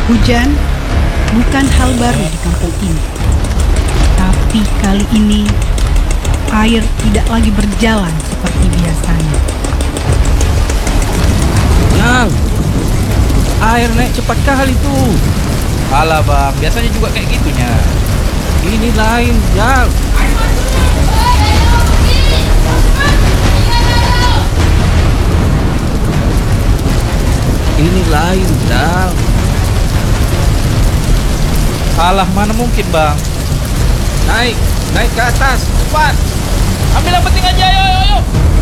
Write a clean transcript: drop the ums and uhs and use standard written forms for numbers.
Hujan bukan hal baru di kampung ini. Tapi kali ini air tidak lagi berjalan seperti biasanya. Jal, air naik cepat kali tuh. Alah bang, biasanya juga kayak gitunya. Ini lain, Jal. Ini lain, Jal. Alah, mana mungkin bang. Naik ke atas, cepat. Ambil yang penting aja, ayo.